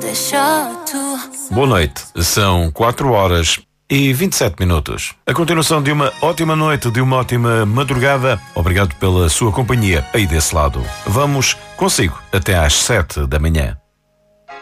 Boa noite, são 4h27. A continuação de uma ótima noite, de uma ótima madrugada. Obrigado pela sua companhia aí desse lado. Vamos consigo até às 7 da manhã.